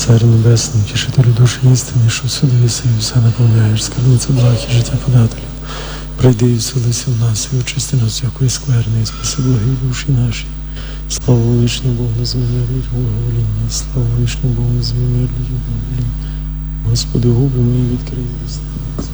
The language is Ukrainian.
Царю Небесний, тішителю душі істини, що всюди єси і все наповняєш, скарбниця благ і життя подателів. Прийди і вселися в нас, і очисти нас всякої скверни, і спаси благі душі наші. Слава вишню Богу, на землі людям благовоління, слава вишню Богу, на землі людям благовоління. Господи, губи мої відкрий.